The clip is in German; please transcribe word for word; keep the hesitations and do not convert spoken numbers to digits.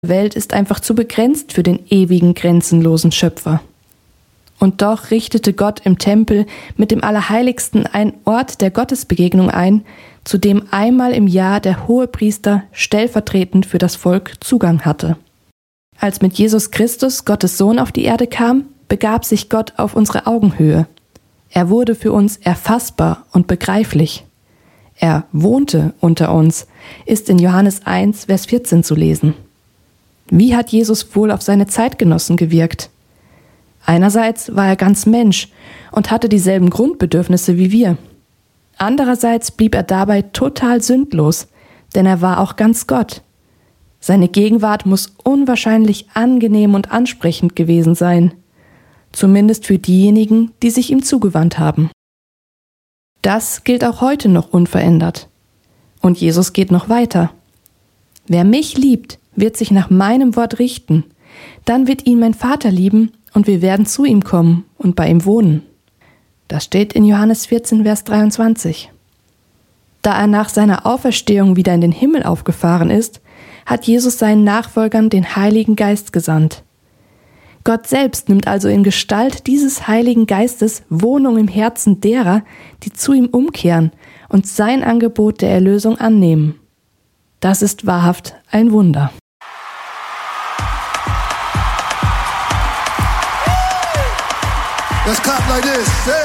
Welt ist einfach zu begrenzt für den ewigen, grenzenlosen Schöpfer. Und doch richtete Gott im Tempel mit dem Allerheiligsten einen Ort der Gottesbegegnung ein, zu dem einmal im Jahr der Hohepriester stellvertretend für das Volk Zugang hatte. Als mit Jesus Christus, Gottes Sohn, auf die Erde kam, begab sich Gott auf unsere Augenhöhe. Er wurde für uns erfassbar und begreiflich. Er wohnte unter uns, ist in Johannes eins, Vers vierzehn zu lesen. Wie hat Jesus wohl auf seine Zeitgenossen gewirkt? Einerseits war er ganz Mensch und hatte dieselben Grundbedürfnisse wie wir. Andererseits blieb er dabei total sündlos, denn er war auch ganz Gott. Seine Gegenwart muss unwahrscheinlich angenehm und ansprechend gewesen sein. Zumindest für diejenigen, die sich ihm zugewandt haben. Das gilt auch heute noch unverändert. Und Jesus geht noch weiter. Wer mich liebt, wird sich nach meinem Wort richten. Dann wird ihn mein Vater lieben und wir werden zu ihm kommen und bei ihm wohnen. Das steht in Johannes vierzehn, Vers dreiundzwanzig. Da er nach seiner Auferstehung wieder in den Himmel aufgefahren ist, hat Jesus seinen Nachfolgern den Heiligen Geist gesandt. Gott selbst nimmt also in Gestalt dieses Heiligen Geistes Wohnung im Herzen derer, die zu ihm umkehren und sein Angebot der Erlösung annehmen. Das ist wahrhaft ein Wunder. Let's clap like this.